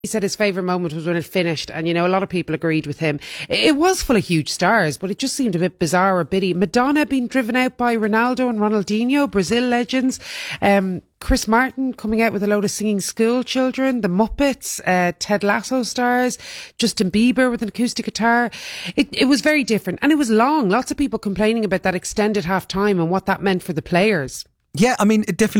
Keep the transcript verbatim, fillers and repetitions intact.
He said his favourite moment was when it finished, and you know, a lot of people agreed with him. It was full of huge stars, but it just seemed a bit bizarre or bitty. Madonna being driven out by Ronaldo and Ronaldinho, Brazil legends. Um, Chris Martin coming out with a load of singing school children, the Muppets, uh, Ted Lasso stars, Justin Bieber with an acoustic guitar. It, it was very different, and it was long. Lots of people complaining about that extended half time and what that meant for the players. Yeah, I mean, it definitely